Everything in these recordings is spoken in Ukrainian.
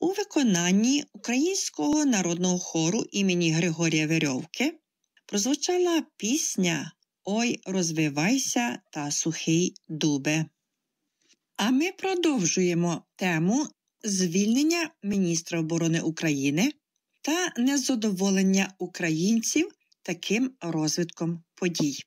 У виконанні Українського народного хору імені Григорія Верьовки прозвучала пісня «Ой, розвивайся та сухий дубе». А ми продовжуємо тему звільнення міністра оборони України та незадоволення українців таким розвитком подій.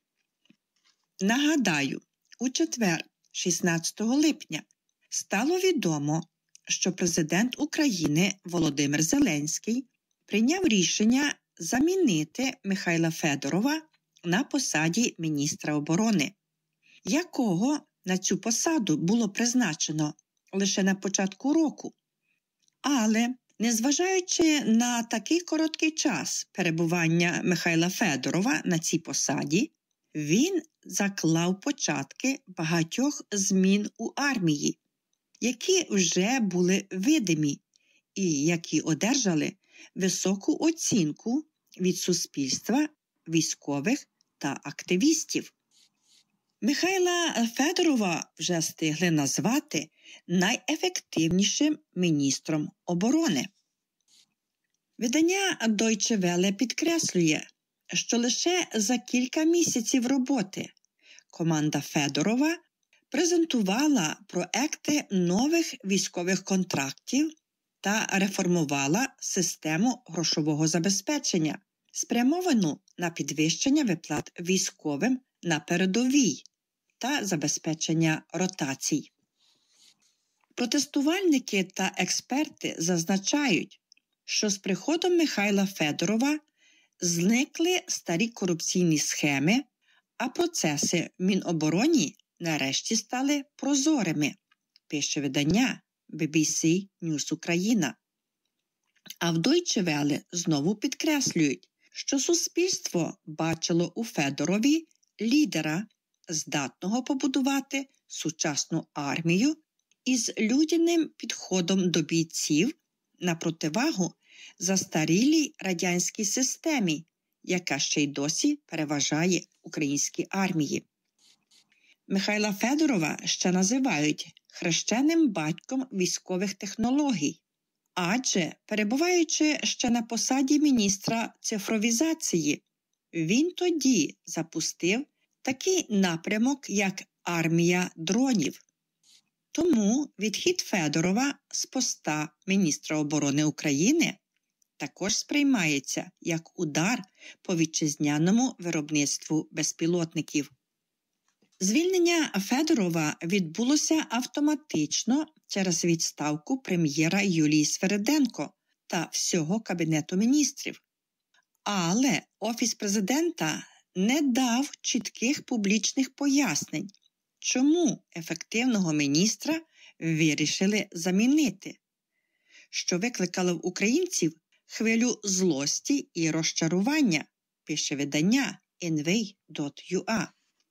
Нагадаю, у четвер, 16 липня, стало відомо, що президент України Володимир Зеленський прийняв рішення замінити Михайла Федорова на посаді міністра оборони, якого на цю посаду було призначено лише на початку року. Але, незважаючи на такий короткий час перебування Михайла Федорова на цій посаді, він заклав початки багатьох змін у армії, які вже були видимі і які одержали високу оцінку від суспільства, військових та активістів. Михайла Федорова вже встигли назвати найефективнішим міністром оборони. Видання Deutsche Welle підкреслює, що лише за кілька місяців роботи команда Федорова презентувала проекти нових військових контрактів та реформувала систему грошового забезпечення, спрямовану на підвищення виплат військовим на передовій та забезпечення ротацій. Протестувальники та експерти зазначають, що з приходом Михайла Федорова зникли старі корупційні схеми, а процеси в Мінобороні нарешті стали прозорими, пише видання BBC News Україна. А в Deutsche Welle знову підкреслюють, що суспільство бачило у Федорові лідера, здатного побудувати сучасну армію із людяним підходом до бійців на противагу застарілій радянській системі, яка ще й досі переважає українській армії. Михайла Федорова ще називають хрещеним батьком військових технологій, адже, перебуваючи ще на посаді міністра цифровізації, він тоді запустив такий напрямок, як армія дронів. Тому відхід Федорова з поста міністра оборони України також сприймається як удар по вітчизняному виробництву безпілотників. Звільнення Федорова відбулося автоматично через відставку прем'єра Юлії Свериденко та всього Кабінету міністрів. Але Офіс президента не дав чітких публічних пояснень, чому ефективного міністра вирішили замінити, що викликало в українців хвилю злості і розчарування, пише видання NV.ua.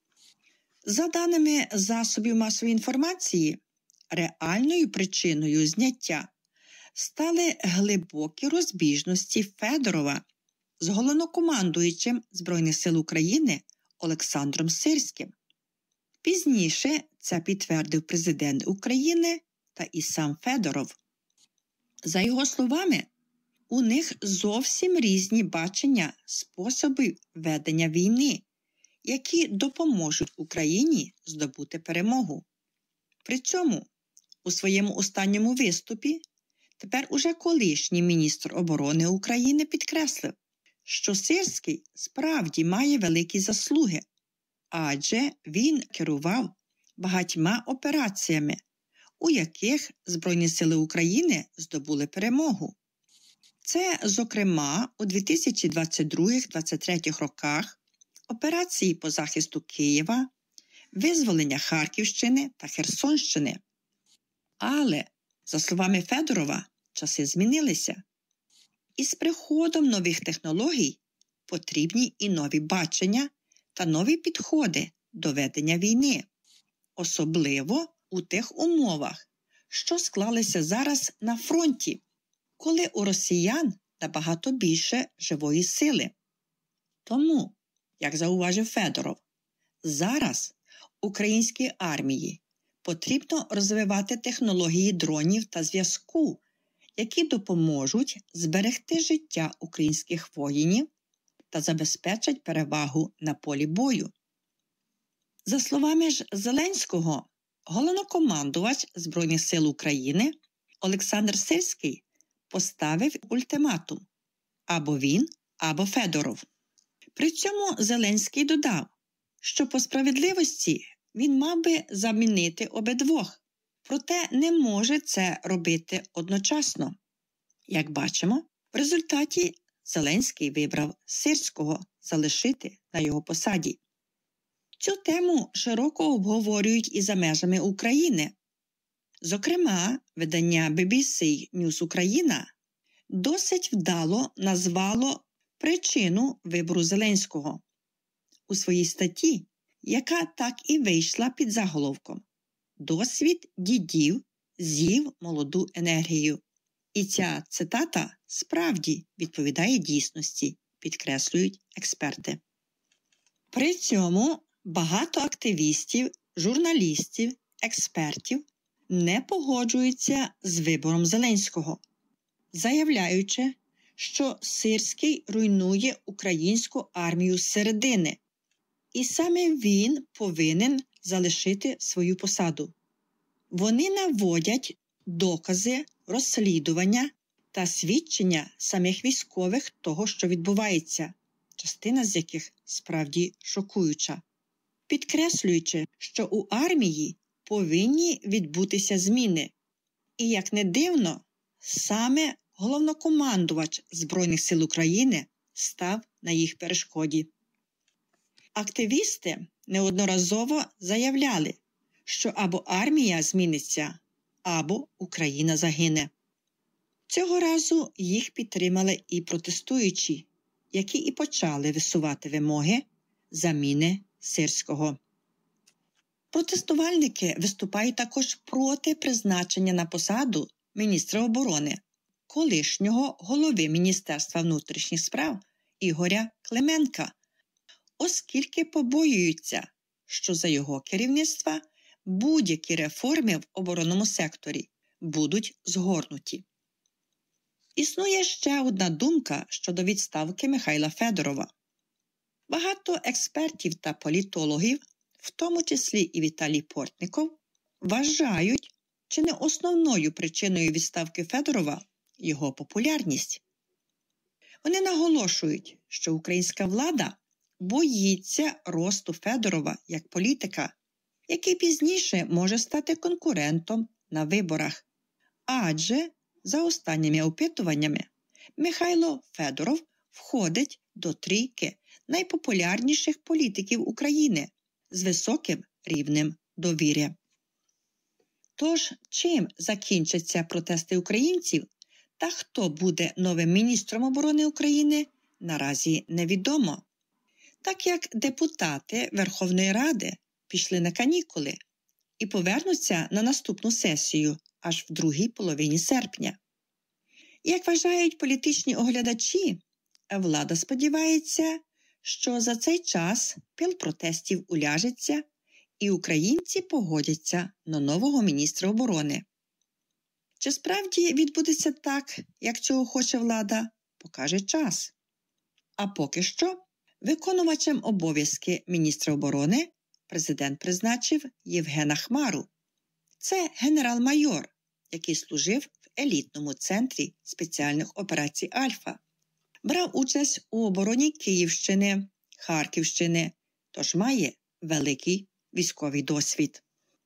За даними засобів масової інформації, реальною причиною зняття стали глибокі розбіжності Федорова з головнокомандуючим Збройних сил України Олександром Сирським. Пізніше це підтвердив президент України та і сам Федоров. За його словами, у них зовсім різні бачення способів ведення війни, які допоможуть Україні здобути перемогу. При цьому у своєму останньому виступі тепер уже колишній міністр оборони України підкреслив, що Сирський справді має великі заслуги, адже він керував багатьма операціями, у яких Збройні сили України здобули перемогу. Це, зокрема, у 2022-2023 роках операції по захисту Києва, визволення Харківщини та Херсонщини. Але, за словами Федорова, часи змінилися. І з приходом нових технологій потрібні і нові бачення та нові підходи до ведення війни, особливо у тих умовах, що склалися зараз на фронті, коли у росіян набагато більше живої сили. Тому, як зауважив Федоров, зараз українській армії потрібно розвивати технології дронів та зв'язку, які допоможуть зберегти життя українських воїнів та забезпечать перевагу на полі бою. За словами ж Зеленського, головнокомандувач Збройних сил України Олександр Сирський поставив ультиматум – або він, або Федоров. При цьому Зеленський додав, що по справедливості він мав би замінити обидвох, проте не може це робити одночасно. Як бачимо, в результаті Зеленський вибрав Сирського залишити на його посаді. Цю тему широко обговорюють і за межами України. Зокрема, видання BBC News Україна досить вдало назвало причину вибору Зеленського у своїй статті, яка так і вийшла під заголовком «Досвід дідів з'їв молоду енергію». І ця цитата справді відповідає дійсності, підкреслюють експерти. При цьому багато активістів, журналістів, експертів не погоджуються з вибором Зеленського, заявляючи, що Сирський руйнує українську армію зсередини, і саме він повинен залишити свою посаду. Вони наводять докази, розслідування та свідчення самих військових того, що відбувається, частина з яких справді шокуюча, підкреслюючи, що у армії повинні відбутися зміни. І, як не дивно, саме головнокомандувач Збройних сил України став на їх перешкоді. Активісти неодноразово заявляли, що або армія зміниться, або Україна загине. Цього разу їх підтримали і протестуючі, які і почали висувати вимоги заміни Сирського. Протестувальники виступають також проти призначення на посаду міністра оборони, колишнього голови Міністерства внутрішніх справ Ігоря Клименка, оскільки побоюються, що за його керівництва будь-які реформи в оборонному секторі будуть згорнуті. Існує ще одна думка щодо відставки Михайла Федорова. Багато експертів та політологів, в тому числі і Віталій Портніков, вважають, чи не основною причиною відставки Федорова його популярність. Вони наголошують, що українська влада боїться росту Федорова як політика, який пізніше може стати конкурентом на виборах. Адже, за останніми опитуваннями, Михайло Федоров входить до трійки найпопулярніших політиків України з високим рівнем довіри. Тож, чим закінчаться протести українців та хто буде новим міністром оборони України, наразі невідомо. Так як депутати Верховної Ради пішли на канікули і повернуться на наступну сесію аж в другій половині серпня. Як вважають політичні оглядачі, влада сподівається, що за цей час пил протестів уляжеться і українці погодяться на нового міністра оборони. Чи справді відбудеться так, як цього хоче влада, покаже час. А поки що виконувачем обов'язки міністра оборони президент призначив Євгена Хмару. Це генерал-майор, який служив в елітному центрі спеціальних операцій «Альфа». Брав участь у обороні Київщини, Харківщини, тож має великий військовий досвід.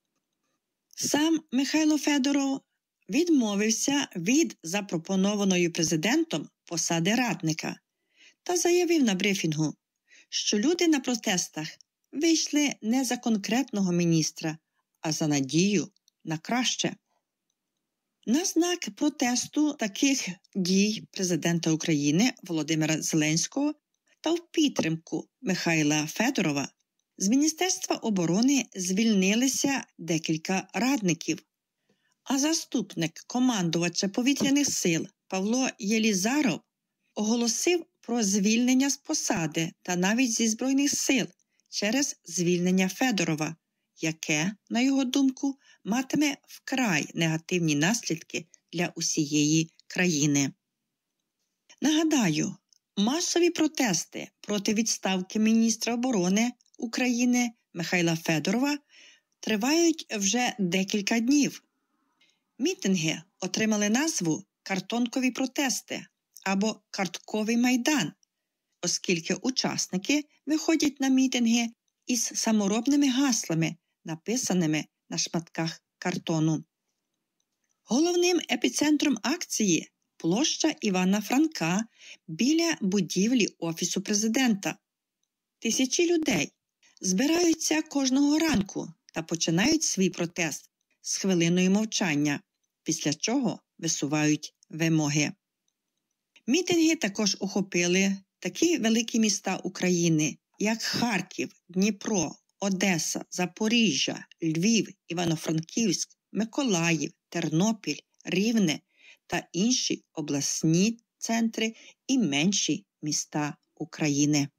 Сам Михайло Федоров відмовився від запропонованої президентом посади радника та заявив на брифінгу, що люди на протестах вийшли не за конкретного міністра, а за надію на краще. На знак протесту таких дій президента України Володимира Зеленського та в підтримку Михайла Федорова з Міністерства оборони звільнилися декілька радників, а заступник командувача повітряних сил Павло Єлізаров оголосив про звільнення з посади та навіть зі Збройних сил через звільнення Федорова, яке, на його думку, матиме вкрай негативні наслідки для усієї країни. Нагадаю, масові протести проти відставки міністра оборони України Михайла Федорова тривають вже декілька днів. Мітинги отримали назву «Картонкові протести» або «Картковий майдан», оскільки учасники виходять на мітинги із саморобними гаслами, написаними на шматках картону. Головним епіцентром акції – площа Івана Франка біля будівлі Офісу Президента. Тисячі людей збираються кожного ранку та починають свій протест з хвилиною мовчання, після чого висувають вимоги. Мітинги також охопили такі великі міста України, як Харків, Дніпро, Одеса, Запоріжжя, Львів, Івано-Франківськ, Миколаїв, Тернопіль, Рівне та інші обласні центри і менші міста України.